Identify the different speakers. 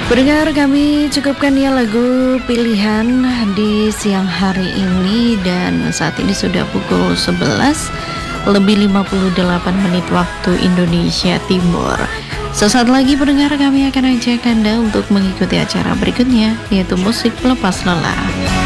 Speaker 1: Pendengar, kami cukupkan ya lagu pilihan di siang hari ini. Dan saat ini sudah pukul 11 lebih 58 menit waktu Indonesia Timur. Sesaat lagi pendengar, kami akan ajak Anda untuk mengikuti acara berikutnya, yaitu musik pelepas lelah.